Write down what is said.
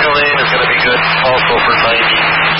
lane is going to be good also for 90.